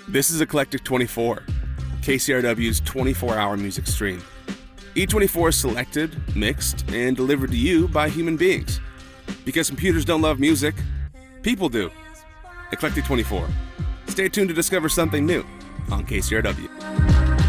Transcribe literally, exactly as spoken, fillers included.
This is Eclectic twenty-four, K C R W's twenty-four hour music stream. E twenty-four is selected, mixed, and delivered to you by human beings. Because computers don't love music, people do. Eclectic twenty-four. Stay tuned to discover something new on K C R W.